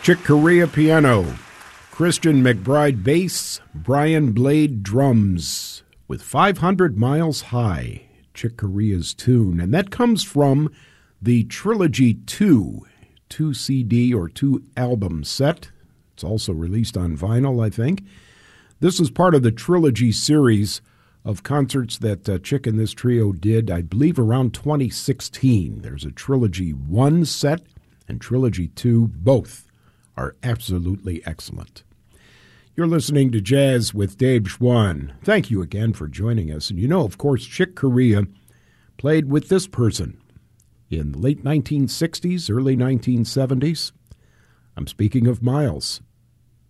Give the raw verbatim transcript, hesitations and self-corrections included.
Chick Corea piano, Christian McBride bass, Brian Blade drums, with five hundred Miles High, Chick Corea's tune. And that comes from the Trilogy two, two C D or two album set. It's also released on vinyl, I think. This is part of the Trilogy series of concerts that uh, Chick and this trio did, I believe, around twenty sixteen. There's a Trilogy one set and Trilogy two. Both are absolutely excellent. You're listening to Jazz with Dave Schwann. Thank you again for joining us. And you know, of course, Chick Corea played with this person in the late nineteen sixties, early nineteen seventies. I'm speaking of Miles.